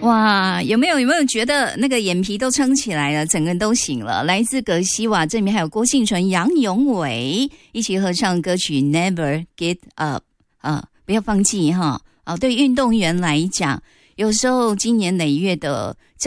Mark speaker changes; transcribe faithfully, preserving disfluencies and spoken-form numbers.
Speaker 1: 哇，有没有有没有觉得那个眼皮都撑起来了，整个人都醒了？来自格西瓦，这里面还有郭幸存、杨永伟一起合唱歌曲 Never Give Up 啊，不要放弃哈。啊，对运动员来讲，有时候经年累月的